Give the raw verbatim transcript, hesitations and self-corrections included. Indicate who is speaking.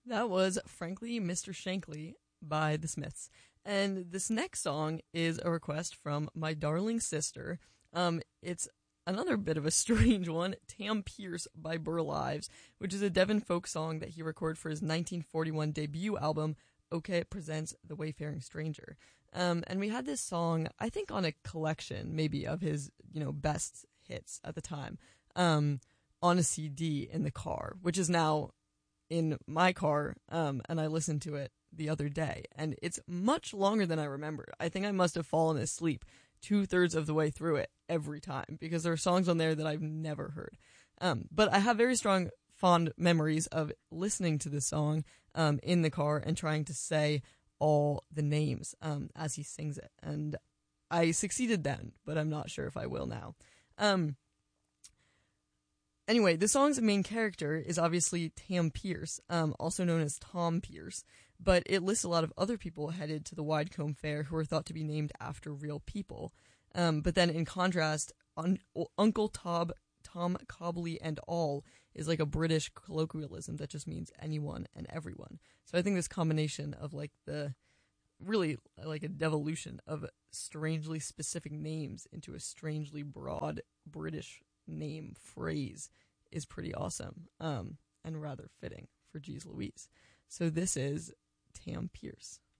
Speaker 1: That was Frankly Mister Shankly by The Smiths. And this next song is a request from my darling sister. Um, it's another bit of a strange one, Tam Pierce by Burl Ives, which is a Devon folk song that he recorded for his nineteen forty-one debut album, OK Presents The Wayfaring Stranger. Um, and we had this song, I think on a collection, maybe, of his, you know, best hits at the time, um, on a C D in the car, which is now in my car, um, and I listened to it the other day, and it's much longer than I remembered. I think I must have fallen asleep two-thirds of the way through it every time, because there are songs on there that I've never heard. Um, but I have very strong, fond memories of listening to this song um, in the car and trying to say all the names um, as he sings it. And I succeeded then, but I'm not sure if I will now. Um, Anyway, the song's main character is obviously Tam Pierce, um, also known as Tom Pierce, but it lists a lot of other people headed to the Widecombe Fair who are thought to be named after real people. Um, but then in contrast, un- Uncle Tob, Tom Cobley and all is like a British colloquialism that just means anyone and everyone. So I think this combination of like the, really like a devolution of strangely specific names into a strangely broad British name phrase is pretty awesome um, and rather fitting for Jeez Louise. So this is Tam Pierce.